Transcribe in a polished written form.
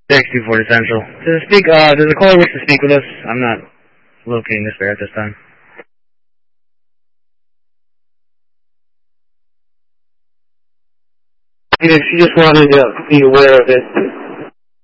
624 Central. Does the caller wish to speak with us? I'm not locating this bear at this time. She just wanted to be aware of it.